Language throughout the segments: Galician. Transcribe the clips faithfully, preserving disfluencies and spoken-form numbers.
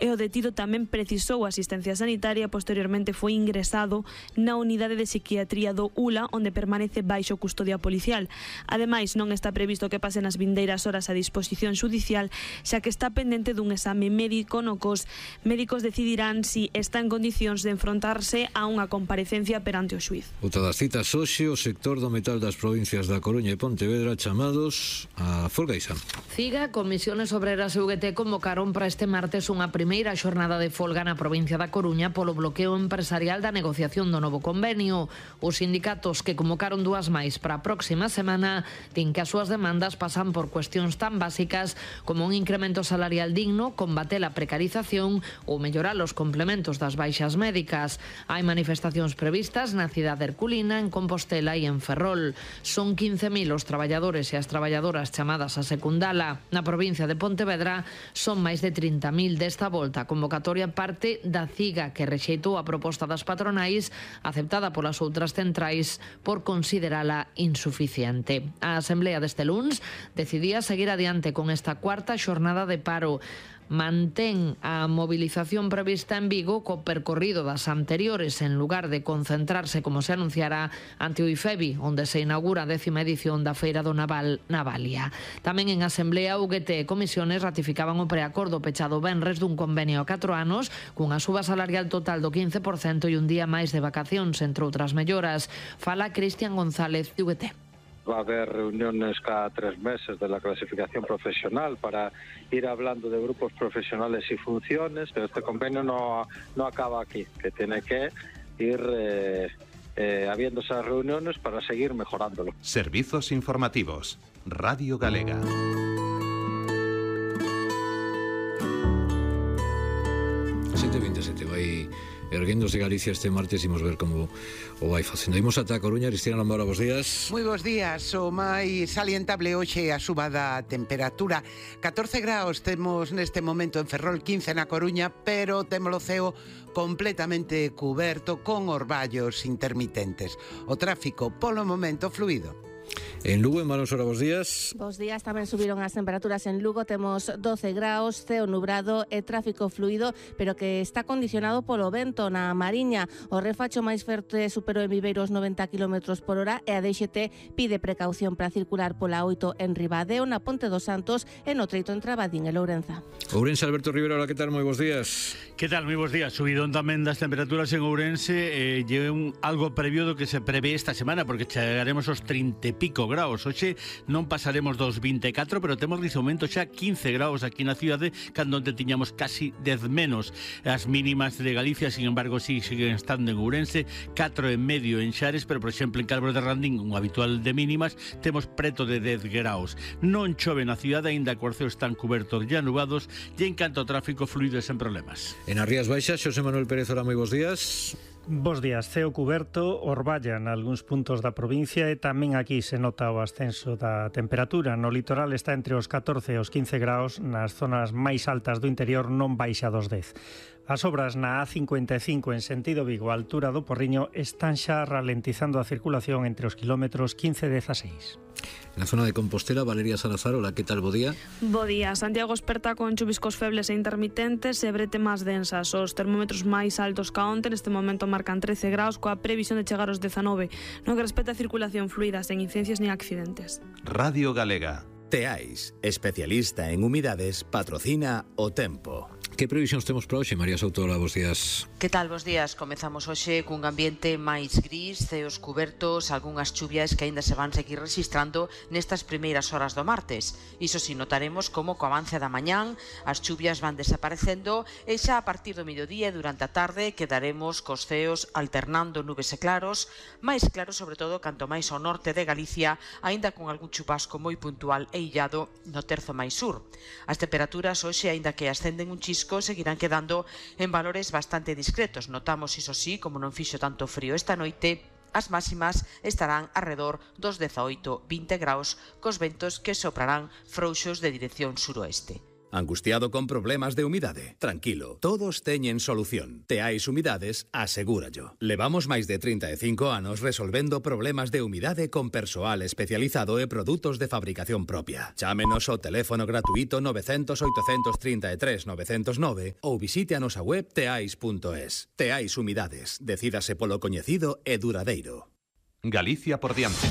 e o detido tamén precisou asistencia sanitaria. Posteriormente foi ingresado na unidade de psiquiatría do U L A, onde permanece baixo custodia policial. Ademais, non está previsto que pasen as vindeiras horas a disposición xudicial, xa que está pendente dun exame médico no que os médicos decidirán si está en condicións de enfrontarse a unha comparecencia perante o xuíz. Outra das citas hoxe, o sector do metal das provincias da Coruña e Pontevedra chamados a folga Isa. CIGA, Comisiones Obreras e U G T convocaron para este martes unha primeira xornada de folga na provincia da Coruña polo bloqueo empresarial da negociación do novo convenio. Os sindicatos que convocaron dúas máis para a próxima semana din que as súas demandas pasan por cuestións tan básicas como un incremento salarial digno, combate a precarización ou mellorar os complementos das baixas médicas. Hai manifestacións previstas na cidade herculina, en Compostela e en Ferrol. Son quince mil os traballadores e as traballadoras chamadas a secundala. Na provincia de Pontevedra son máis de trinta mil desta volta. A convocatoria parte da CIGA, que rexeitou a proposta das patronais aceptada polas outras centrais por considerala insuficiente. A Asamblea deste luns decidía seguir adiante con esta cuarta xornada de paro. Mantén a movilización prevista en Vigo co percorrido das anteriores en lugar de concentrarse como se anunciara ante o IFEBI, onde se inaugura a décima edición da Feira do Naval na Valia. Tamén en Asamblea, U G T e Comisiones ratificaban o preacordo pechado venres dun convenio a catro anos cunha suba salarial total do quince por cento e un día máis de vacacións, entre outras melloras. Fala Cristian González, de U G T. Va a haber reuniones cada tres meses de la clasificación profesional para ir hablando de grupos profesionales y funciones, pero este convenio no, no acaba aquí, que tiene que ir eh, eh, habiendo esas reuniones para seguir mejorándolo. Servizos informativos, Radio Galega. sete veintisiete vai erguéndose Galicia este martes, imos ver como o vai facendo. Imos ata a Coruña. Cristina Lambora, bos días. Moi bos días. O máis salientable hoxe a suba da temperatura. catorce graus temos neste momento en Ferrol, quince na Coruña, pero temos o ceo completamente cuberto con orballos intermitentes. O tráfico polo momento fluido. En Lugo, en Manos, hora, bos días. Bos días, tamén subiron as temperaturas en Lugo. Temos doce graus, ceo nubrado e tráfico fluido, pero que está condicionado polo vento na Mariña. O refacho máis forte superou en Viveiros noventa kilómetros por hora e a D X T pide precaución para circular pola oito en Ribadeo, na Ponte dos Santos e no treito entre Abadín e Lourenza. Ourense, Alberto Rivera, hola, que tal? Moi bos días. Que tal? Moi bos días. Subidón tamén das temperaturas en Ourense, eh, lle un algo previo do que se prevé esta semana, porque chegaremos aos trinta e pico graus. Hoxe non pasaremos dos vinte e catro, pero temos neste momento xa quince graus aquí na cidade, cando onte tiñamos casi dez menos. As mínimas de Galicia, sin embargo, sí, siguen estando en Ourense, catro e medio en Xares, pero, por exemplo, en Calvos de Randín, un habitual de mínimas, temos preto de dez graus. Non chove na cidade, aínda que os ceos están cobertos e anubados, e en canto ao tráfico fluido sen problemas. En as Rías Baixas, Xosé Manuel Pérez, hola, moi bos días. Bos días, ceo cuberto, orballa nalgúns puntos da provincia e tamén aquí se nota o ascenso da temperatura. No litoral está entre os catorce e os quince graus, nas zonas máis altas do interior non baixa dos dez. As obras na A cincuenta e cinco en sentido Vigo, a altura do Porriño, están xa ralentizando a circulación entre os kilómetros quince e dezaseis. Na zona de Compostela, Valeria Salazar, hola, que tal, bo día? Bo día. Santiago esperta con chuviscos febles e intermitentes e brete máis densas. Os termómetros máis altos ca onte neste momento marcan trece graus, coa previsión de chegar aos dezanove. No que respecta a circulación fluida, sen incidencias ni accidentes. Radio Galega. Teais, especialista en humidades, patrocina o tempo. Que previsións temos para hoxe, María Souto? Hola, bos días. Que tal, bos días? Comezamos hoxe cun ambiente máis gris, ceos cubertos, algunhas chuvias que aínda se van seguir registrando nestas primeiras horas do martes. Iso si, notaremos como co avance da mañán as chuvias van desaparecendo e xa a partir do mediodía e durante a tarde quedaremos cos ceos alternando nubes e claros, máis claros sobre todo canto máis ao norte de Galicia, aínda con algún chubasco moi puntual e illado no terzo máis sur. As temperaturas hoxe, aínda que ascenden un chisco, seguirán quedando en valores bastante discretos. Notamos, iso sí, como non fixo tanto frío esta noite, as máximas estarán arredor dos dezaoito vinte graus, cos ventos que soprarán frouxos de dirección suroeste. Angustiado con problemas de humidade? Tranquilo, todos teñen solución. Teais Humidades asegúrallo. Levamos máis de trinta e cinco anos resolvendo problemas de humidade con persoal especializado e produtos de fabricación propia. Chámenos ao teléfono gratuito nove cero cero, oito tres tres, nove cero nove ou visite a nosa web teais punto es. Teais Humidades. Decídase polo coñecido e duradeiro. Galicia por diante.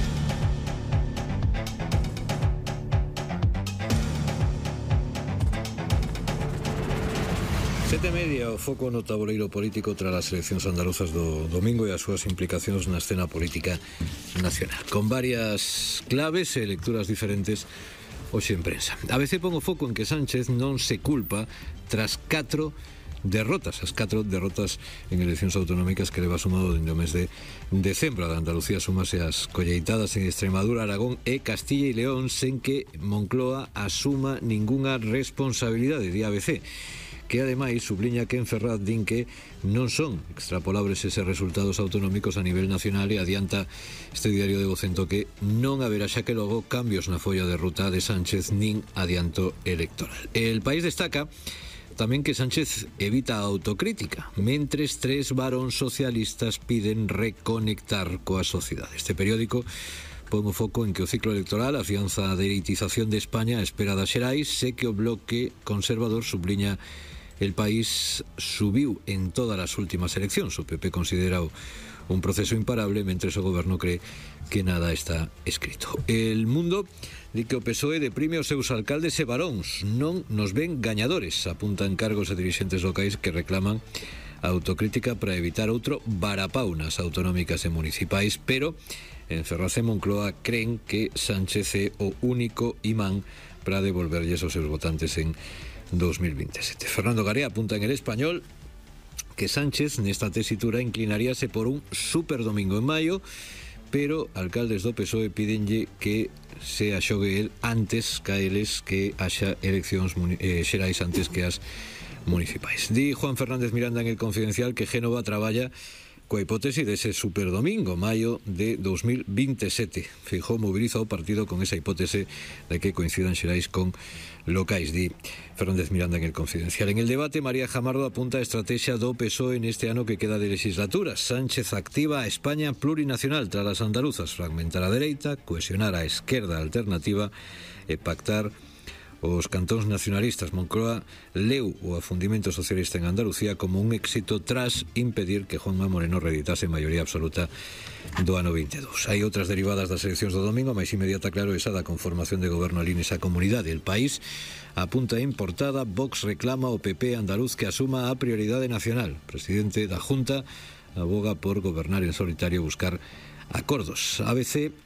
Sete media, o foco no tabuleiro político tras as eleccións andaluzas do domingo e as súas implicacións na escena política nacional. Con varias claves e lecturas diferentes hoxe en prensa. A B C pon o foco en que Sánchez non se culpa tras catro derrotas, as catro derrotas en eleccións autonómicas que leva sumado dende o mes de decembro. A de Andalucía sumase as colleitadas en Extremadura, Aragón e Castilla e León, sen que Moncloa asuma ningunha responsabilidade, di A B C, que ademais subliña que en Ferraz din que non son extrapolables eses resultados autonómicos a nivel nacional e adianta este diario de Vocento que non haberá xa que logo cambios na folla de ruta de Sánchez nin adianto electoral. El País destaca tamén que Sánchez evita a autocrítica, mentres tres varóns socialistas piden reconectar coa sociedade. Este periódico pon o foco en que o ciclo electoral afianza a dereitización de España a espera das xerais, sé que o bloque conservador subliña El País subiu en todas as últimas eleccións. O P P considera un proceso imparable, mentres o goberno cree que nada está escrito. El Mundo di que o P S O E deprime os seus alcaldes e varóns, non nos ven gañadores, apuntan cargos e dirixentes locais que reclaman a autocrítica para evitar outro varapau nas autonómicas e municipais, pero en Ferraz e Moncloa creen que Sánchez é o único imán para devolverlles os seus votantes en dos mil veintisiete. Fernando Garea apunta en El Español que Sánchez nesta tesitura inclinaríase por un superdomingo en maio, pero alcaldes do P S O E pídenlle que se axogue el antes ca eles que haxa eleccións eh, xerais antes que as municipais. Di Juan Fernández Miranda en El Confidencial que Génova traballa coa hipótese dese superdomingo, maio de dos mil veintisiete. Feijóo moviliza o partido con esa hipótese de que coincidan xerais con locais, di Fernández Miranda en El Confidencial. En el debate, María Jamardo apunta a estrategia do P S O E neste ano que queda de legislatura. Sánchez activa a España plurinacional tras as andaluzas, fragmentar a dereita, cohesionar a esquerda alternativa e pactar os cantóns nacionalistas. Moncloa leu o afundimento socialista en Andalucía como un éxito tras impedir que Juanma Moreno reeditase maioría absoluta do ano veintidós. Hai outras derivadas das eleccións do domingo, máis inmediata, claro, esa da conformación de goberno ali nesa comunidade. El País apunta en portada: Vox reclama ao P P andaluz que asuma a prioridade nacional. O presidente da Junta aboga por gobernar en solitario e buscar acordos. A B C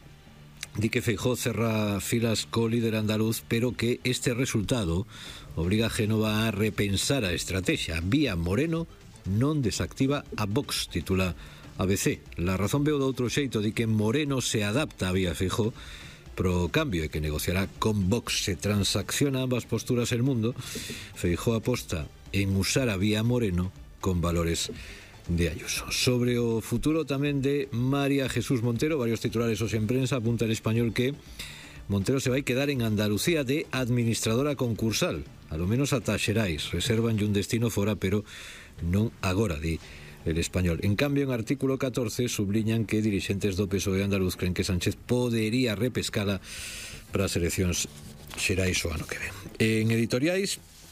di que Feijóo cerra filas co líder andaluz, pero que este resultado obriga a Génova a repensar a estrategia. Vía Moreno non desactiva a Vox, titula A B C. La Razón veo de outro xeito, di que Moreno se adapta a vía Feijóo pro cambio e que negociará con Vox. Se transacciona ambas posturas el Mundo. Feijóo aposta en usar a vía Moreno con valores de Ayuso. Sobre o futuro tamén de María Jesús Montero, varios titulares hoxe en prensa, apunta El Español que Montero se vai quedar en Andalucía de administradora concursal, a lo menos ata xerais, reservan un destino fora, pero non agora, di El Español. En cambio, en artículo catorce subliñan que dirixentes do P S O E andaluz creen que Sánchez podería repescala para as eleccións xerais o ano que ven. En editoriais,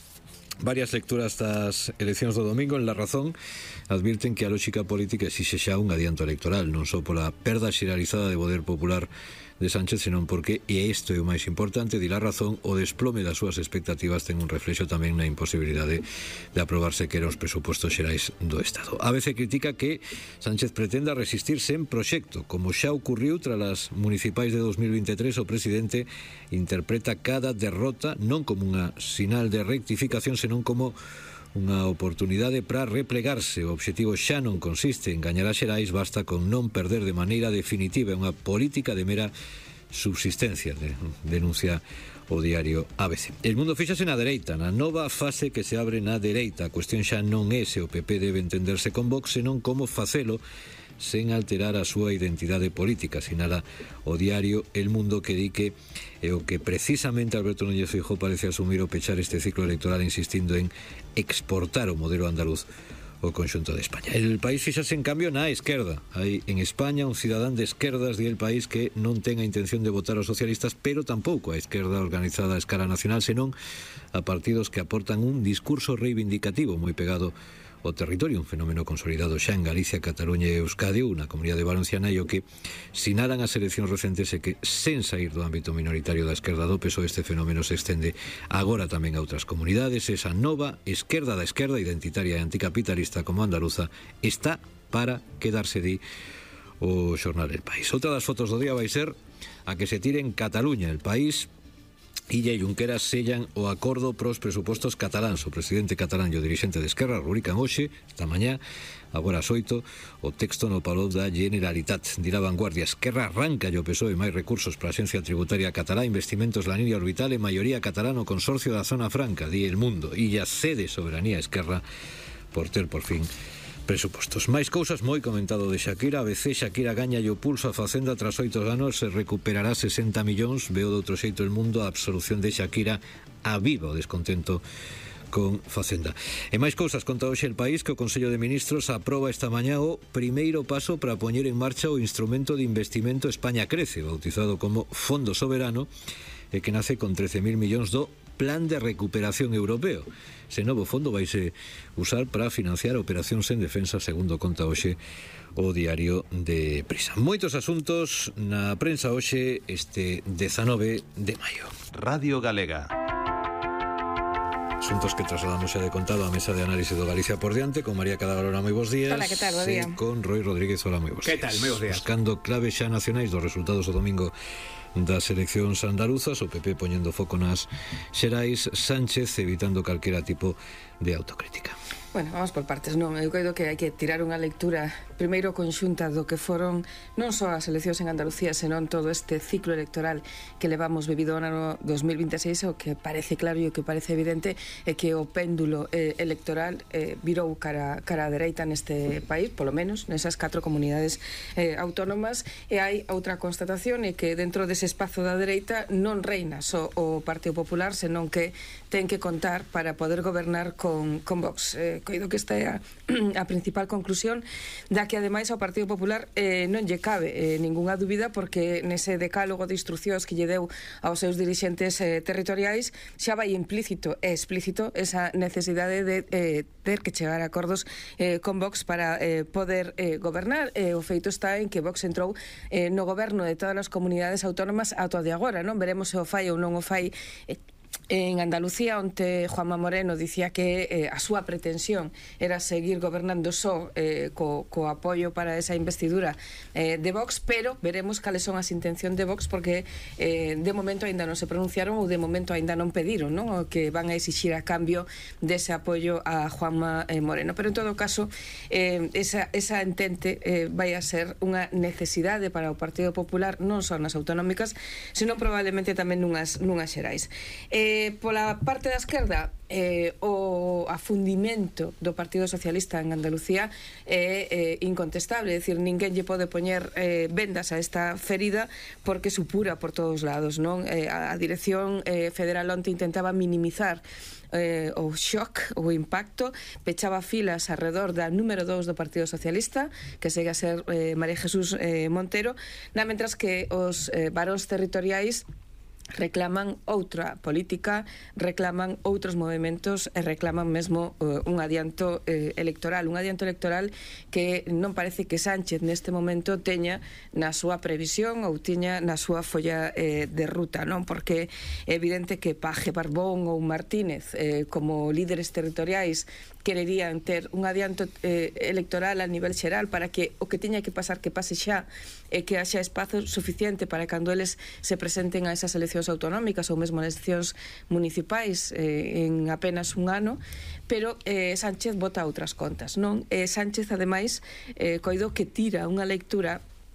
varias lecturas das eleccións do domingo. En La Razón advirten que a lógica política exixe xa un adianto electoral, non só pola perda xeralizada de poder popular de Sánchez, senón porque, e isto é o máis importante, di La Razón, o desplome das súas expectativas ten un reflexo tamén na imposibilidade de aprobarse que eran os presupostos xerais do Estado. A veces critica que Sánchez pretenda resistir sen proxecto, como xa ocurriu tras as municipais de dos mil veintitrés. O presidente interpreta cada derrota non como unha sinal de rectificación, senón como unha oportunidade para replegarse. O obxectivo xa non consiste en gañar a xerais, basta con non perder de maneira definitiva. É unha política de mera subsistencia, de, denuncia o diario A B C. El Mundo fíxase na dereita, na nova fase que se abre na dereita. A cuestión xa non é se o P P debe entenderse con Vox, senón como facelo sen alterar a súa identidade política, sinala o diario El Mundo, que di que é o que precisamente Alberto Núñez Feijóo parece asumir o pechar este ciclo electoral, insistindo en exportar o modelo andaluz o conxunto de España. El País fixase en cambio na esquerda. Hai en España un cidadán de esquerdas di El País que non ten a intención de votar aos socialistas, pero tampouco a esquerda organizada a escala nacional, senón a partidos que aportan un discurso reivindicativo moi pegado ao territorio, un fenómeno consolidado xa en Galicia, Cataluña e Euskadi, unha comunidade valenciana, e o que sinalan as eleccións recentes é que, sen sair do ámbito minoritario da esquerda do P S O E, este fenómeno se estende agora tamén a outras comunidades. Esa nova esquerda da esquerda, identitaria e anticapitalista como andaluza, está para quedarse, di o xornal El País. Outra das fotos do día vai ser a que se tire en Cataluña. El País: Illa e Junqueras sellan o acordo pros presupostos cataláns. O presidente catalán e o dirixente de Esquerra rubrican hoxe, esta mañá, agora ás oito, o texto no Palau da Generalitat. Dirá Vanguardia: Esquerra arranca e o P S O E máis recursos para a Axencia Tributaria Catalá, investimentos la línea orbital e maioría catalán o consorcio da Zona Franca. Di El Mundo: Illa cede soberanía a Esquerra por ter por fin presupostos. Máis cousas, moi comentado de Shakira. A B C: Shakira gaña e o pulso a Facenda tras oito anos, se recuperará sesenta millóns. Veo de outro xeito El Mundo: a absolución de Shakira aviva o descontento con Facenda. E máis cousas, conta hoxe El País que o Consello de Ministros aproba esta mañá o primeiro paso para poñer en marcha o instrumento de investimento España Crece, bautizado como Fondo Soberano, e que nace con trece mil millóns do Plan de Recuperación Europeo. Ese novo fondo vaise usar para financiar operacións en defensa, segundo conta hoxe o diario de Prisa. Moitos asuntos na prensa hoxe este dezanove de maio. Radio Galega. Asuntos que trasladamos xa de contado á mesa de análise do Galicia por diante, con María Cadavalora, moi bons días. Hola, que tal? Bo día. E con Roy Rodríguez, hola, moi bons días. Que tal? Moi bons días. Buscando claves xa nacionais dos resultados do domingo das eleccións andaluzas, o P P poñendo foco nas xerais, Sánchez evitando calquera tipo de autocrítica. Bueno, vamos por partes, non? Eu creo que hai que tirar unha lectura primeiro conxunta do que foron non só as eleccións en Andalucía, senón todo este ciclo electoral que levamos vivido no ano dos mil vinte e seis. O que parece claro e o que parece evidente é que o péndulo eh, electoral eh, virou cara, cara a dereita neste país, polo menos nesas catro comunidades eh, autónomas, e hai outra constatación, é que dentro dese espazo da dereita non reina só o Partido Popular, senón que ten que contar para poder gobernar con, con Vox. Eh, coido que esta é a, a principal conclusión, da que ademais ao Partido Popular eh, non lle cabe eh, ningunha dúbida, porque nese decálogo de instruccións que lle deu aos seus dirixentes eh, territoriais xa vai implícito e explícito esa necesidade de eh, ter que chegar a acordos eh, con Vox para eh, poder eh, gobernar. Eh, o feito está en que Vox entrou eh, no goberno de todas as comunidades autónomas ata de agora, non? Veremos se o fai ou non o fai eh, en Andalucía, onde Juanma Moreno dicía que eh, a súa pretensión era seguir gobernando só eh, co, co apoio para esa investidura eh, de Vox, pero veremos cales son as intencións de Vox, porque eh, de momento aínda non se pronunciaron, ou de momento aínda non pediron, non? O que van a exixir a cambio dese apoio a Juanma eh, Moreno. Pero en todo caso, eh, esa, esa entente eh, vai a ser unha necesidade para o Partido Popular, non só nas autonómicas, senón probablemente tamén nunhas, nunhas xerais. Eh, Eh, pola parte da esquerda, eh, o afundimento do Partido Socialista en Andalucía é eh, incontestable, é dicir, ninguén lle pode poñer eh, vendas a esta ferida, porque supura por todos lados, non? Eh, a, a dirección eh, federal onte intentaba minimizar eh, o shock, o impacto, pechaba filas alrededor da número dous do Partido Socialista, que segue a ser eh, María Jesús eh, Montero, na mentras que os eh, varóns territoriais reclaman outra política, reclaman outros movimentos e reclaman mesmo uh, un adianto uh, electoral, un adianto electoral que non parece que Sánchez neste momento teña na súa previsión ou teña na súa folla eh, de ruta, non? Porque é evidente que Paje, Barbón ou Martínez eh, como líderes territoriais quererían ter un adianto eh, electoral a nivel xeral para que o que teña que pasar que pase xa e que haxa espazo suficiente para cando eles se presenten a esas eleccións autonómicas ou mesmo a eleccións municipais eh, en apenas un ano, pero eh, Sánchez bota outras contas, non? Eh, Sánchez, ademais, eh, coido que tira unha lectura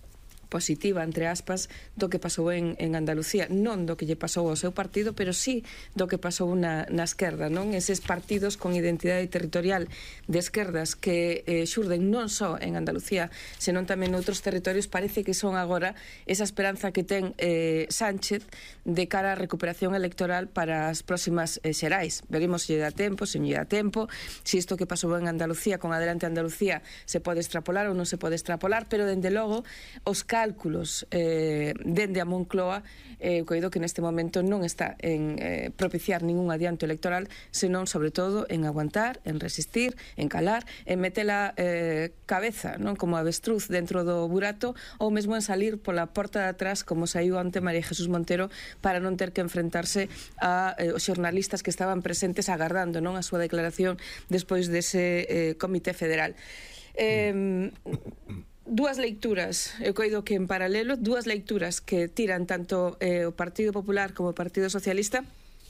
positiva, entre aspas, do que pasou en, en Andalucía, non do que lle pasou ao seu partido, pero sí do que pasou na, na esquerda, non? Eses partidos con identidade territorial de esquerdas que eh, xurden non só en Andalucía, senón tamén noutros territorios, parece que son agora esa esperanza que ten eh, Sánchez de cara á recuperación electoral para as próximas eh, xerais. Veremos se lle dá tempo, se non lle dá tempo, se isto que pasou en Andalucía, con Adelante Andalucía, se pode extrapolar ou non se pode extrapolar, pero dende logo os cálculos eh, dende a Moncloa, eh, coido que neste momento non está en eh, propiciar ningún adianto electoral, senón sobre todo en aguantar, en resistir, en calar, en metela eh, cabeza, non, como avestruz dentro do burato, ou mesmo en salir pola porta de atrás, como saiu ante María Jesús Montero, para non ter que enfrentarse a eh, os xornalistas que estaban presentes agardando, non, a súa declaración despois dese eh, Comité Federal. Eh, dúas leituras, eu coido que en paralelo, dúas leituras que tiran tanto eh, o Partido Popular como o Partido Socialista,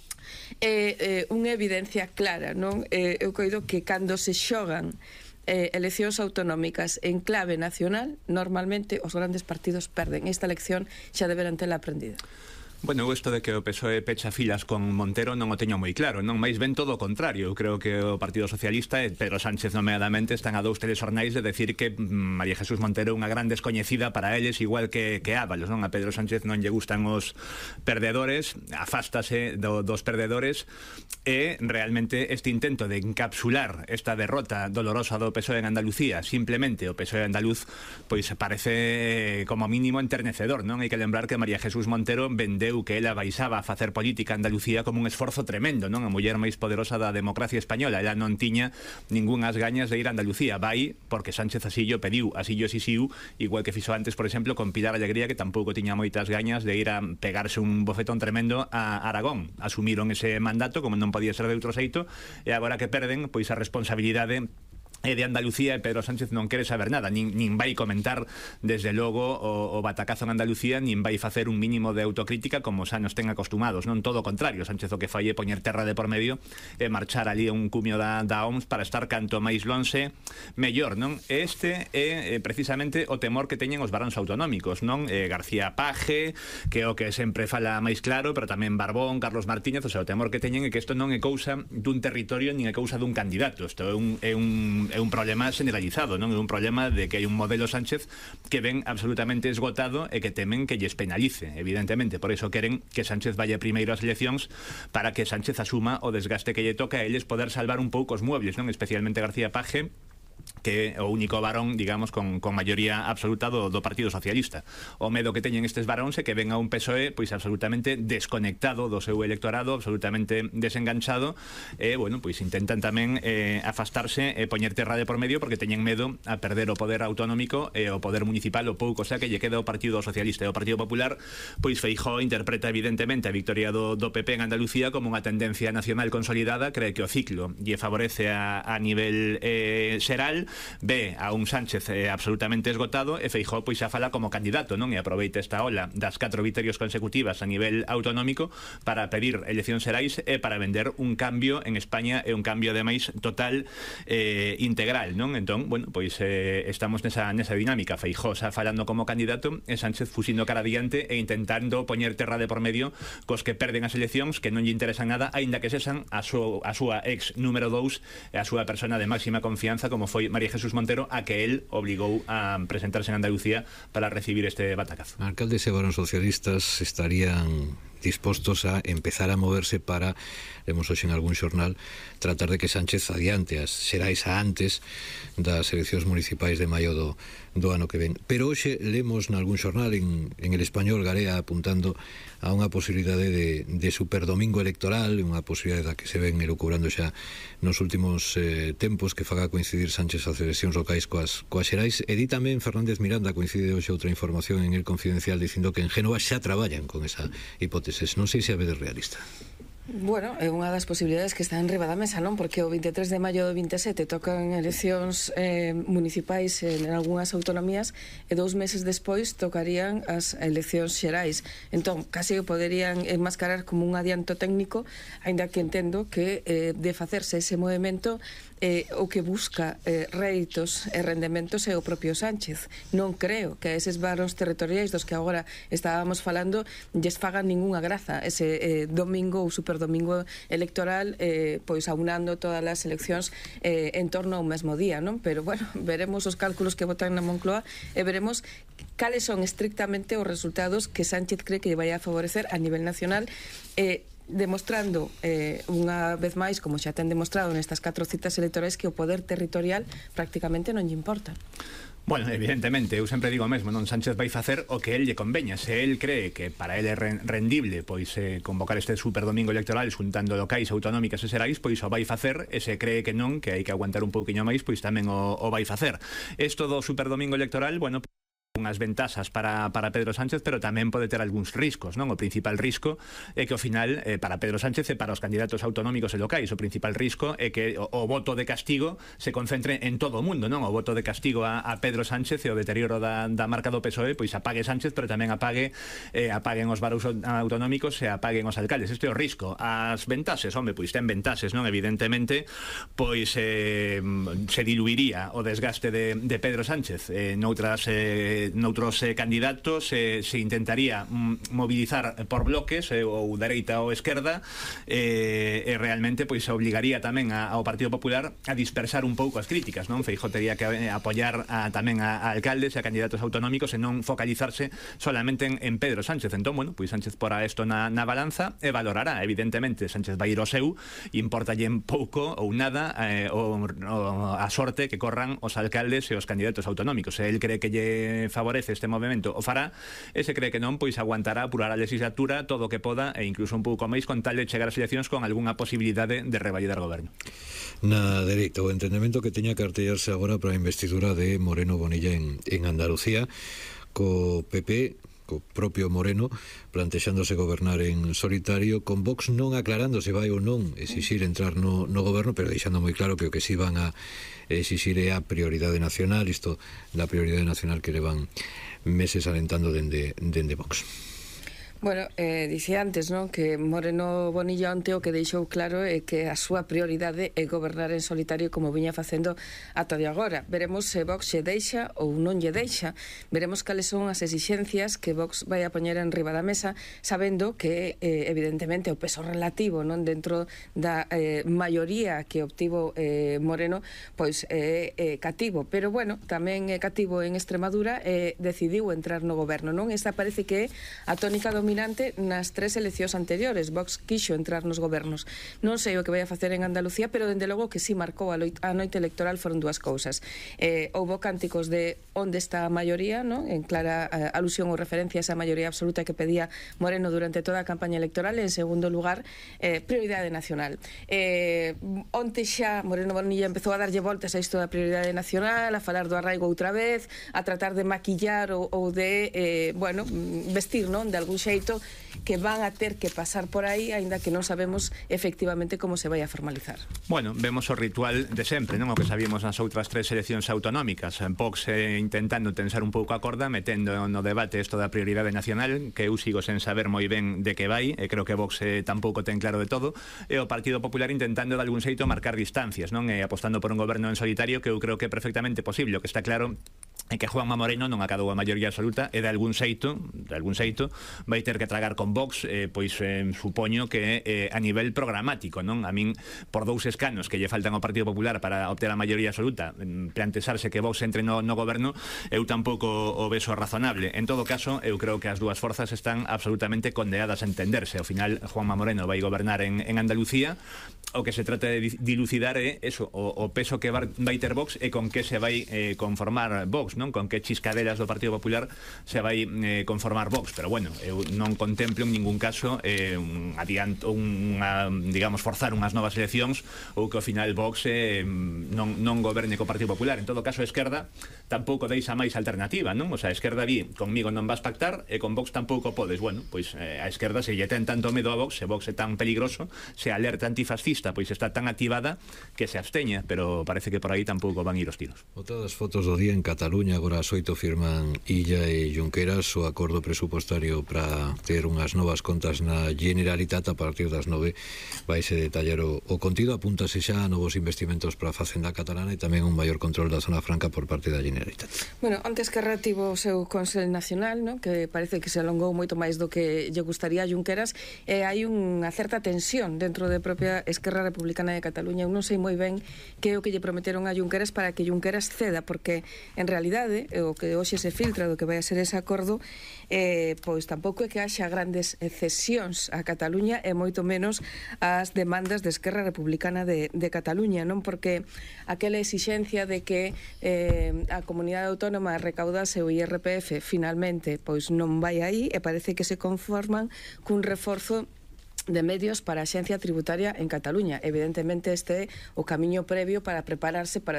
é eh, unha evidencia clara, non? Eh, eu coido que cando se xogan eh, eleccións autonómicas en clave nacional, normalmente os grandes partidos perden. Esta elección xa deberán tela aprendida. Bueno, isto de que o P S O E pecha filas con Montero non o teño moi claro, non, máis ben todo o contrario. Eu creo que o Partido Socialista e Pedro Sánchez nomeadamente están a dous telexornais de decir que María Jesús Montero é unha gran descoñecida para eles, igual que, que Ábalos, non? A Pedro Sánchez non lle gustan os perdedores, afástase do, dos perdedores, e realmente este intento de encapsular esta derrota dolorosa do P S O E en Andalucía, simplemente o P S O E andaluz, pois parece como mínimo enternecedor, non? Hai que lembrar que María Jesús Montero vendeu que ela baixaba a facer política a Andalucía como un esforzo tremendo, non? A muller máis poderosa da democracia española. Ela non tiña ningunhas gañas de ir a Andalucía. Vai porque Sánchez así llo pediu, así llo exixiu, igual que fixo antes, por exemplo, con Pilar Alegría, que tampouco tiña moitas gañas de ir a pegarse un bofetón tremendo a Aragón. Asumiron ese mandato como non podía ser de outro xeito, e agora que perden, pois a responsabilidade e de Andalucía, e Pedro Sánchez non quere saber nada, nin, nin vai comentar desde logo o, o batacazo en Andalucía, nin vai facer un mínimo de autocrítica como xa nos ten acostumados, non? Todo o contrario, Sánchez o que fai é poñer terra de por medio e marchar ali a un cumio da, da O M S para estar canto máis lonxe mellor, non? Este é eh, precisamente o temor que teñen os baróns autonómicos, non? Eh, García Paje, que é o que sempre fala máis claro, pero tamén Barbón, Carlos Martínez, o sea, o temor que teñen é que isto non é cousa dun territorio nin é cousa dun candidato, isto é un, é un é un problema generalizado, non? É un problema de que hai un modelo Sánchez que ven absolutamente esgotado e que temen que lles penalice, evidentemente. Por iso queren que Sánchez vaya primeiro ás eleccións para que Sánchez asuma o desgaste que lle toca a eles poder salvar un pouco os muebles, non? Especialmente García Paje, que é o único varón, digamos, con, con maioría absoluta do, do Partido Socialista. O medo que teñen estes varóns é que ven a un P S O E pois absolutamente desconectado do seu electorado, absolutamente desenganchado, e, bueno, pois intentan tamén eh, afastarse e poñer terra de por medio porque teñen medo a perder o poder autonómico e o poder municipal, o pouco xa que lle queda o Partido Socialista. E o Partido Popular, pois Feijóo interpreta evidentemente a victoria do, do P P en Andalucía como unha tendencia nacional consolidada, cree que o ciclo lle favorece a, a nivel eh, xeral, ve a un Sánchez eh, absolutamente esgotado, e Feijóo pois xa fala como candidato, non? E aproveita esta ola das catro vitorias consecutivas a nivel autonómico para pedir eleccións xerais e para vender un cambio en España, e un cambio ademais total eh, integral, non? Entón, bueno, pois eh, estamos nesa, nesa dinámica, Feijóo xa falando como candidato e Sánchez fusindo cara adiante e intentando poñer terra de por medio cos que perden as eleccións, que non lle interesan nada, aínda que sexan a, su, a súa ex número dous e a súa persona de máxima confianza, como foi María Jesús Montero, a que él obligou a presentarse en Andalucía para recibir este batacazo. Alcaldes e varóns socialistas estarían dispostos a empezar a moverse para, vemos hoxe en algún xornal, tratar de que Sánchez adiante as xerais a antes das eleccións municipais de maio do, do ano que ven. Pero hoxe lemos nalgún xornal en, en El Español Garea apuntando a unha posibilidade de, de superdomingo electoral, unha posibilidade da que se ven elucubrando xa nos últimos eh, tempos, que faga coincidir Sánchez as eleccións locais coas, coas xerais. E di tamén Fernández Miranda, coincide hoxe outra información en El Confidencial, dicindo que en Génova xa traballan con esa hipótesis. Non sei se a vedes realista. Bueno, é unha das posibilidades que está en riba da mesa, non? Porque o vinte e tres de maio do vinte e sete tocan eleccións eh, municipais en algunhas autonomías e dous meses despois tocarían as eleccións xerais. Entón, casi que poderían enmascarar como un adianto técnico, aínda que entendo que eh, de facerse ese movimento eh, o que busca eh, réditos e rendementos é o propio Sánchez. Non creo que a eses varóns territoriais dos que agora estábamos falando lles fagan ningunha graza ese eh, domingo ou superdomingo electoral, eh, pois aunando todas as eleccións eh, en torno ao mesmo día, non? Pero, bueno, veremos os cálculos que votan na Moncloa e veremos cales son estrictamente os resultados que Sánchez cree que vai a favorecer a nivel nacional, eh, demostrando eh, unha vez máis, como xa ten demostrado nestas catro citas electorais, que o poder territorial prácticamente non lle importa. Bueno, evidentemente, eu sempre digo o mesmo, non? Sánchez vai facer o que el lle conveña. Se el cree que para ele é rendible pois eh, convocar este superdomingo electoral xuntando locais, autonómicas e xerais, pois o vai facer, e se cree que non, que hai que aguantar un pouquiño máis, pois tamén o, o vai facer. Isto do superdomingo electoral, bueno, unhas ventaxas para, para Pedro Sánchez, pero tamén pode ter algúns riscos, non? O principal risco é que ao final, eh, para Pedro Sánchez e para os candidatos autonómicos e locais, o principal risco é que o, o voto de castigo se concentre en todo o mundo, non? O voto de castigo a, a Pedro Sánchez e o deterioro da, da marca do P S O E, pois apague Sánchez, pero tamén apague eh, apaguen os baróns autonómicos e apaguen os alcaldes. Este é o risco. As ventaxes, home, pois ten ventaxes, non? Evidentemente, pois eh, se diluiría o desgaste de, de Pedro Sánchez eh, noutras eh, noutros eh, candidatos, eh, se intentaría mm, mobilizar por bloques, eh, ou dereita ou esquerda, eh, e realmente pois obligaría tamén a, ao Partido Popular a dispersar un pouco as críticas, non? Feijóo tería que eh, apoiar a, tamén a, a alcaldes e a candidatos autonómicos e non focalizarse solamente en, en Pedro Sánchez. Entón, bueno, pois Sánchez porá isto na, na balanza e valorará, evidentemente, Sánchez vai ir ao seu, importalle en pouco ou nada eh, o, o, a sorte que corran os alcaldes e os candidatos autonómicos. Se el cree que lle favorece este movimento, o fará, e se cree que non, pois aguantará, apurar a legislatura todo o que poda e incluso un pouco máis con tal de chegar ás eleccións con algunha posibilidade de revalidar o goberno. Na dereita, o entendemento que teña que artellarse agora para a investidura de Moreno Bonilla en, en Andalucía, co P P, co propio Moreno, plantexándose gobernar en solitario, con Vox non aclarando se vai ou non exixir entrar no, no goberno, pero deixando moi claro que o que si van a exixir é a prioridade nacional, isto da prioridade nacional que levan meses alentando dende, dende Vox. Bueno, eh, dicía antes, non, que Moreno Bonilla onte o que deixou claro é que a súa prioridade é gobernar en solitario como viña facendo ata de agora. Veremos se Vox lle deixa ou non lle deixa. Veremos cales son as exixencias que Vox vai a poñer en riba da mesa, sabendo que, eh, evidentemente, o peso relativo non dentro da eh, maioría que obtivo eh, Moreno, pois é eh, eh, cativo. Pero, bueno, tamén é cativo en Extremadura e eh, decidiu entrar no goberno, non? Esta parece que é a tónica dominante nas tres eleccións anteriores. Vox quixo entrar nos gobernos. Non sei o que vai a facer en Andalucía, pero dende logo que si marcou a, a noite electoral foron dúas cousas. Eh, houbo cánticos de onde está a maioría, non? En clara eh, alusión ou referencia a esa maioría absoluta que pedía Moreno durante toda a campaña electoral, e en segundo lugar, eh, prioridade nacional. Eh, onte xa Moreno Bonilla empezou a darlle voltas a isto da prioridade nacional, a falar do arraigo outra vez, a tratar de maquillar ou, ou de, eh, bueno, vestir, non? De algún xeito que van a ter que pasar por aí, aínda que non sabemos efectivamente como se vai a formalizar. Bueno, vemos o ritual de sempre, non? O que sabíamos nas outras tres eleccións autonómicas. Vox eh, intentando tensar un pouco a corda, metendo no debate isto da prioridade nacional, que eu sigo sen saber moi ben de que vai, e creo que Vox eh, tampouco ten claro de todo, e o Partido Popular intentando de algún xeito marcar distancias, non? E apostando por un goberno en solitario, que eu creo que é perfectamente posible. O que está claro é que Juanma Moreno non acadou a maioría absoluta e de algún xeito, de algún xeito vai ter que tragar con Vox, eh, pois eh, supoño que eh, a nivel programático, non? A min, por dous escanos que lle faltan ao Partido Popular para obter a maioría absoluta, plantexarse que Vox entre no, no goberno, eu tampouco o veso razonable. En todo caso, eu creo que as dúas forzas están absolutamente condeadas a entenderse. Ao final, Juanma Moreno vai gobernar en, en Andalucía. O que se trata de dilucidar é eso, o, o peso que vai ter Vox e con que se vai eh, conformar Vox, non? non? Con que chiscaderas do Partido Popular se vai eh, conformar Vox, pero bueno, eu non contemplo en ningún caso eh, un adianto, unha, digamos, forzar unhas novas eleccións ou que ao final Vox eh, non, non goberne co Partido Popular. En todo caso, a Esquerda tampouco deixa máis alternativa, non? O sea, a Esquerda vi, conmigo non vas pactar e con Vox tampouco podes. Bueno, pois eh, a Esquerda se lle ten tanto medo a Vox, se Vox é tan peligroso, se a alerta antifascista pois está tan activada que se absteña, pero parece que por aí tampouco van ir os tiros. Outra das fotos do día en Cataluña, agora as oito firman Illa e Junqueras o acordo presupostario para ter unhas novas contas na Generalitat. A partir das nove vaise detallar o, o contido, apúntase xa a novos investimentos para a Facenda catalana e tamén un maior control da zona franca por parte da Generalitat. Bueno, antes que retivo o seu Consello Nacional, ¿no? Que parece que se alongou moito máis do que lle gustaría a Junqueras, e hai unha certa tensión dentro de propia Esquerra Republicana de Cataluña. Eu non sei moi ben que é o que lle prometeron a Junqueras para que Junqueras ceda, porque en realidade o que hoxe se filtra do que vai a ser ese acordo, eh, pois tampouco é que haxa grandes cesións a Cataluña e moito menos as demandas de Esquerra Republicana de, de Cataluña, non? Porque aquela exixencia de que eh, a comunidade autónoma recaudase o I R P F finalmente pois non vai aí, e parece que se conforman cun reforzo de medios para a Axencia Tributaria en Cataluña. Evidentemente este é o camiño previo para prepararse para